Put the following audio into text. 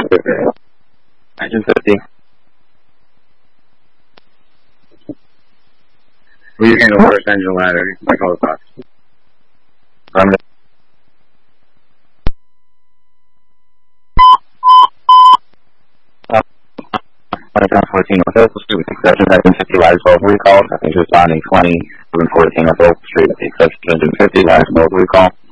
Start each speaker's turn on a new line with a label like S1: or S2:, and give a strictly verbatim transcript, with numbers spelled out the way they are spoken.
S1: Engine fifty. Will you handle first engine ladder? My call the box. I'm fourteen with Oak Street with the exception of engine fifty lives both recalled. I think responding twenty, seven fourteen with Oak Street with the exception of engine fifty lives both recall.